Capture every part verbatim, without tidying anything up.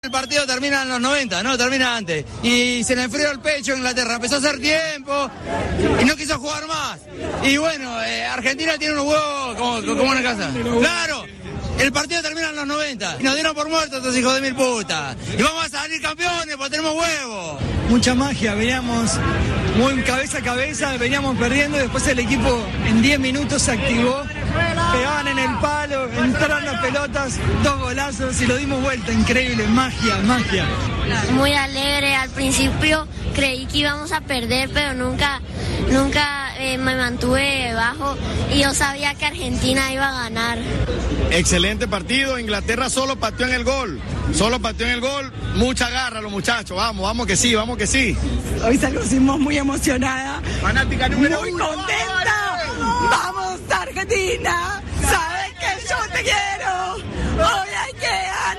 El partido termina en los noventa, no, termina antes. Y se le enfrió el pecho a Inglaterra, empezó a hacer tiempo y no quiso jugar más. Y bueno, eh, Argentina tiene unos huevos como, como una casa. Claro, el partido termina en los noventa. Y nos dieron por muertos estos hijos de mil putas. Y vamos a salir campeones porque tenemos huevos. Mucha magia, veníamos muy cabeza a cabeza, veníamos perdiendo y después el equipo en diez minutos se activó. Pegaban en el palo, entraron las pelotas, dos golazos y lo dimos vuelta, increíble, magia, magia. Muy alegre, al principio creí que íbamos a perder, pero nunca, nunca eh, me mantuve bajo y yo sabía que Argentina iba a ganar. Excelente partido, Inglaterra solo pateó en el gol, solo pateó en el gol, mucha garra los muchachos, vamos, vamos que sí, vamos que sí. Hoy salimos muy emocionada, fanática número muy uno. contenta, vamos Argentina, sabes que yo te quiero, hoy hay que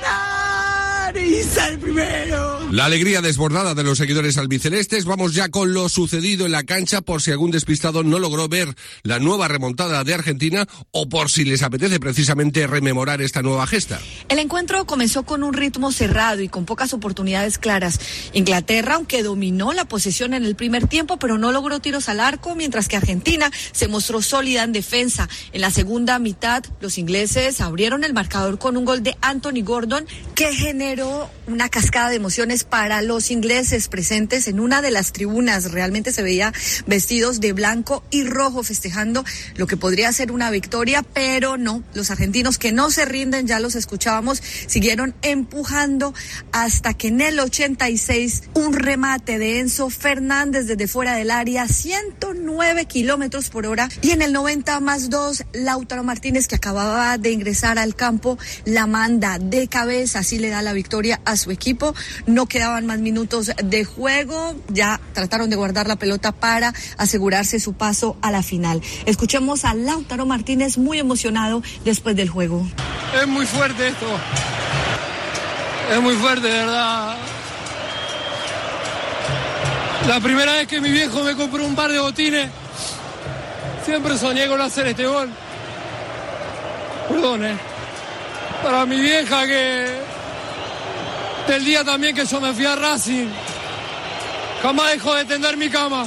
ganar y ser primero. La alegría desbordada de los seguidores albicelestes. Vamos ya con lo sucedido en la cancha por si algún despistado no logró ver la nueva remontada de Argentina o por si les apetece precisamente rememorar esta nueva gesta. El encuentro comenzó con un ritmo cerrado y con pocas oportunidades claras. Inglaterra, aunque dominó la posesión en el primer tiempo, pero no logró tiros al arco, mientras que Argentina se mostró sólida en defensa. En la segunda mitad, los ingleses abrieron el marcador con un gol de Anthony Gordon que generó una cascada de emociones para los ingleses presentes en una de las tribunas. Realmente se veía vestidos de blanco y rojo festejando lo que podría ser una victoria, pero no. Los argentinos que no se rinden, ya los escuchábamos, siguieron empujando hasta que en el ochenta y seis un remate de Enzo Fernández desde fuera del área, ciento nueve kilómetros por hora, y en el noventa más dos, Lautaro Martínez, que acababa de ingresar al campo, la manda de cabeza, así le da la victoria a su equipo. No quedaban más minutos de juego, ya trataron de guardar la pelota para asegurarse su paso a la final. Escuchemos a Lautaro Martínez muy emocionado después del juego. Es muy fuerte esto, es muy fuerte, de verdad. La primera vez que mi viejo me compró un par de botines, siempre soñé con hacer este gol. Perdón, eh. Para mi vieja, que del día también que yo me fui a Racing, jamás dejó de tender mi cama.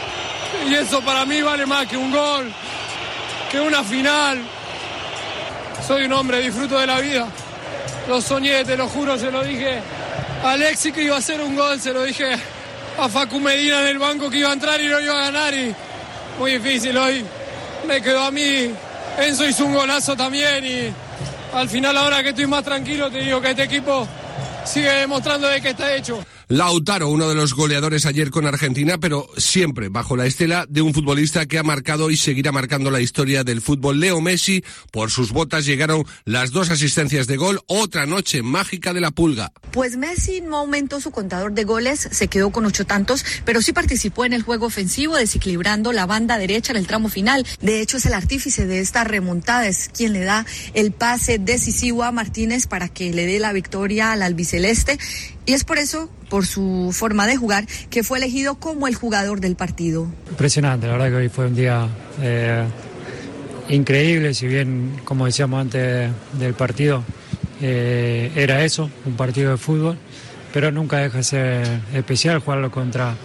Y eso para mí vale más que un gol, que una final. Soy un hombre, disfruto de la vida. Lo soñé, te lo juro, se lo dije a Alexis que iba a hacer un gol, se lo dije a Facu Medina en el banco que iba a entrar y no iba a ganar. Y muy difícil hoy, me quedó a mí. Enzo hizo un golazo también y al final, ahora que estoy más tranquilo, te digo que este equipo sigue demostrando de qué está hecho. Lautaro, uno de los goleadores ayer con Argentina, pero siempre bajo la estela de un futbolista que ha marcado y seguirá marcando la historia del fútbol. Leo Messi, por sus botas llegaron las dos asistencias de gol, otra noche mágica de la Pulga. Pues Messi no aumentó su contador de goles, se quedó con ocho tantos, pero sí participó en el juego ofensivo, desequilibrando la banda derecha en el tramo final. De hecho, es el artífice de esta remontada, es quien le da el pase decisivo a Martínez para que le dé la victoria al albiceleste. Y es por eso, por su forma de jugar, que fue elegido como el jugador del partido. Impresionante, la verdad que hoy fue un día eh, increíble, si bien, como decíamos antes del partido, eh, era eso, un partido de fútbol, pero nunca deja de ser especial jugarlo contra,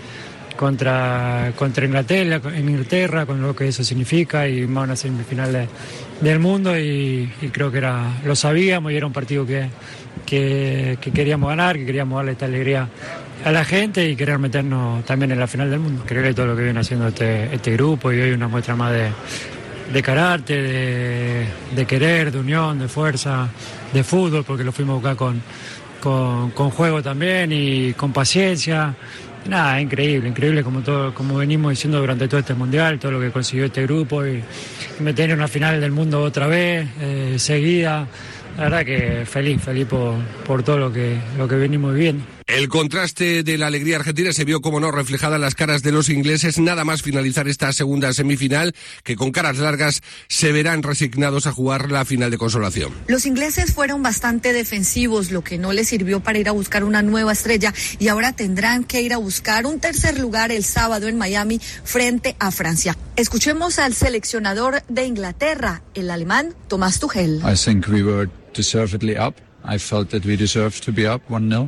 contra, contra Inglaterra, en Inglaterra, con lo que eso significa, y más una semifinal de, del mundo, y, y creo que era, lo sabíamos y era un partido que... Que, que queríamos ganar, que queríamos darle esta alegría a la gente y querer meternos también en la final del mundo. Creo que todo lo que viene haciendo este, este grupo, y hoy una muestra más de, de carácter, de, de querer, de unión, de fuerza, de fútbol, porque lo fuimos a buscar con, con, con juego también y con paciencia. Nada, increíble, increíble como todo, como venimos diciendo durante todo este mundial, todo lo que consiguió este grupo, y, y meter en una final del mundo otra vez, eh, seguida. La verdad que feliz, feliz por, por todo lo que, lo que venimos viviendo. El contraste de la alegría argentina se vio, como no, reflejada en las caras de los ingleses, nada más finalizar esta segunda semifinal, que con caras largas se verán resignados a jugar la final de consolación. Los ingleses fueron bastante defensivos, lo que no les sirvió para ir a buscar una nueva estrella, y ahora tendrán que ir a buscar un tercer lugar el sábado en Miami frente a Francia. Escuchemos al seleccionador de Inglaterra, el alemán Thomas Tuchel. I think we were deservedly up. I felt that we deserved to be up one nil.